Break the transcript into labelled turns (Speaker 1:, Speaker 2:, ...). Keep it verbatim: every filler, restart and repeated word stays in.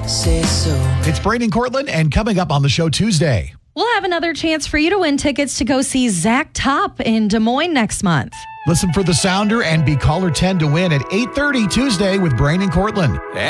Speaker 1: say so.
Speaker 2: It's Brandon Cortland, and coming up on the show Tuesday.
Speaker 3: We'll have another chance for you to win tickets to go see Zach Top in Des Moines next month.
Speaker 2: Listen for The Sounder and be caller ten to win at eight thirty Tuesday with Brandon Cortland.